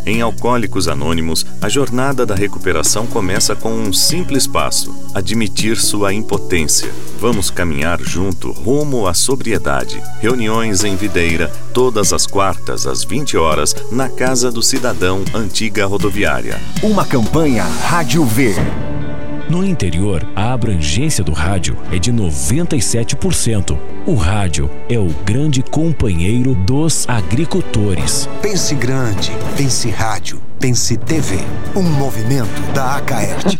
Em Alcoólicos Anônimos, a jornada da recuperação começa com um simples passo: admitir sua impotência. Vamos caminhar junto rumo à sobriedade. Reuniões em Videira, todas as quartas às 20 horas, na Casa do Cidadão, antiga rodoviária. Uma campanha Rádio V. No interior, a abrangência do rádio é de 97%. O rádio é o grande companheiro dos agricultores. Pense grande, pense rádio, pense TV. Um movimento da Acaerte.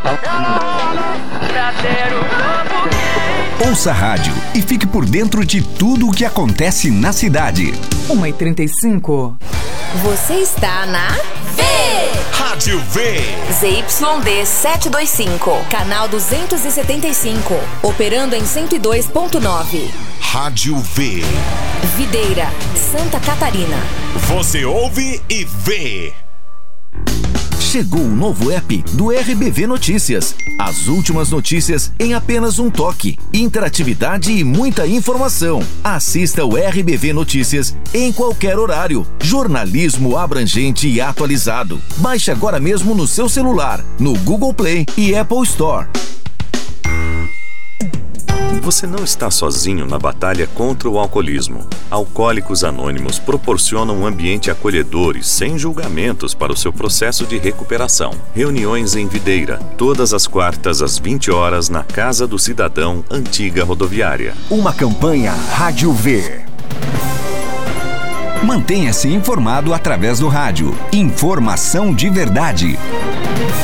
Ouça rádio e fique por dentro de tudo o que acontece na cidade. 1h35. Você está na V! Rádio V! ZYD 725, canal 275, operando em 102.9. Rádio V. Videira, Santa Catarina. Você ouve e vê. Chegou o novo app do RBV Notícias. As últimas notícias em apenas um toque. Interatividade e muita informação. Assista o RBV Notícias em qualquer horário. Jornalismo abrangente e atualizado. Baixe agora mesmo no seu celular, no Google Play e Apple Store. Você não está sozinho na batalha contra o alcoolismo. Alcoólicos Anônimos proporcionam um ambiente acolhedor e sem julgamentos para o seu processo de recuperação. Reuniões em Videira, todas as quartas às 20 horas na Casa do Cidadão, antiga rodoviária. Uma campanha Rádio V. Mantenha-se informado através do rádio. Informação de verdade.